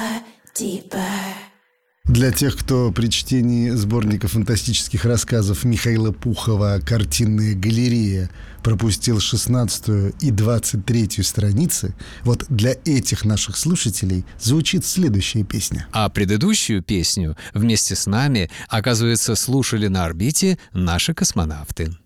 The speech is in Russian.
Для тех, кто при чтении сборника фантастических рассказов Михаила Пухова «Картинная галерея» пропустил 16 и 23 страницы, вот для этих наших слушателей звучит следующая песня. А предыдущую песню вместе с нами, оказывается, слушали на орбите наши космонавты.